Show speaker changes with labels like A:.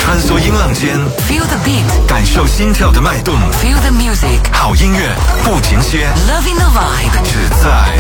A: 穿梭音浪间
B: Feel the beat，
A: 感受心跳的脉动
B: Feel the music，
A: 好音乐不停歇
B: Loving the vibe，
A: 只在